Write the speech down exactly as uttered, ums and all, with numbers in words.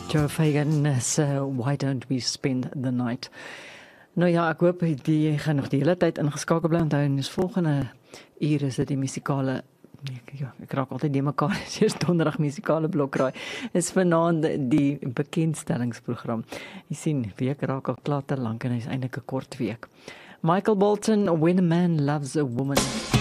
Joe Fagan is uh, Why Don't We Spend the Night. Nou ja, ek hoop die gaan nog die hele tyd ingeskakel bly onthou en is volgende uur is dit die musikale ja, ek raak altyd die mekaar, is eers donderdag musikale blokraai, is vanaand die bekendstellingsprogram. Jy sien, week raak al klaar te lank en hy is eintlik 'n kort week. Michael Bolton, When a Man Loves a Woman.